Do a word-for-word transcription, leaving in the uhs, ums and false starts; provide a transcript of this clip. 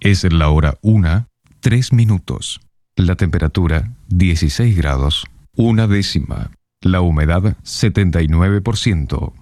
Es la hora una, tres minutos. La temperatura dieciséis grados, una décima. La humedad setenta y nueve por ciento.